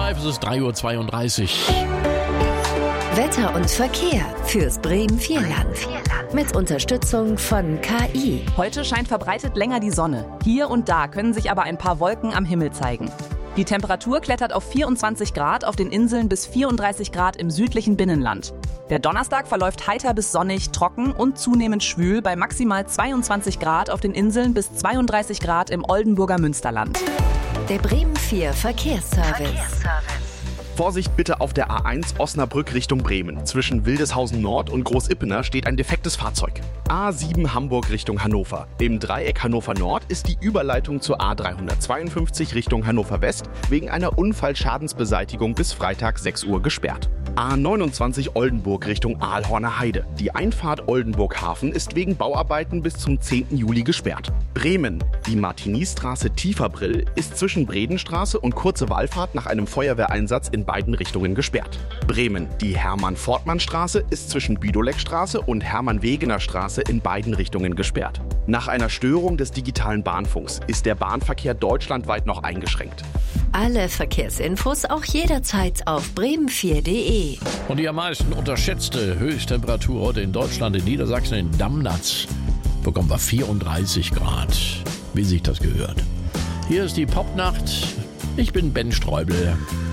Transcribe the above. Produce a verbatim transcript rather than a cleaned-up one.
Live, es ist drei Uhr zweiunddreißig. Wetter und Verkehr fürs Bremen-Vierland. Mit Unterstützung von K I. Heute scheint verbreitet länger die Sonne. Hier und da können sich aber ein paar Wolken am Himmel zeigen. Die Temperatur klettert auf vierundzwanzig Grad auf den Inseln bis vierunddreißig Grad im südlichen Binnenland. Der Donnerstag verläuft heiter bis sonnig, trocken und zunehmend schwül bei maximal zweiundzwanzig Grad auf den Inseln bis zweiunddreißig Grad im Oldenburger Münsterland. Der Bremen vier Verkehrsservice. Verkehrsservice. Vorsicht bitte auf der A eins Osnabrück Richtung Bremen. Zwischen Wildeshausen Nord und Großippener steht ein defektes Fahrzeug. A sieben Hamburg Richtung Hannover. Im Dreieck Hannover Nord ist die Überleitung zur A dreihundertzweiundfünfzig Richtung Hannover West wegen einer Unfallschadensbeseitigung bis Freitag sechs Uhr gesperrt. A neunundzwanzig Oldenburg Richtung Aalhorner Heide. Die Einfahrt Oldenburg Hafen ist wegen Bauarbeiten bis zum zehnten Juli gesperrt. Bremen. Die Martignystraße Tieferbrill ist zwischen Bredenstraße und Kurze Wallfahrt nach einem Feuerwehreinsatz in beiden Richtungen gesperrt. Bremen. Die Hermann-Fortmann-Straße ist zwischen Büdoleckstraße und Hermann-Wegener-Straße in beiden Richtungen gesperrt. Nach einer Störung des digitalen Bahnfunks ist der Bahnverkehr deutschlandweit noch eingeschränkt. Alle Verkehrsinfos auch jederzeit auf bremen vier punkt de. Und die am meisten unterschätzte Höchsttemperatur heute in Deutschland, in Niedersachsen, in Damnatz, bekommen wir vierunddreißig Grad, wie sich das gehört. Hier ist die Popnacht. Ich bin Ben Streubel.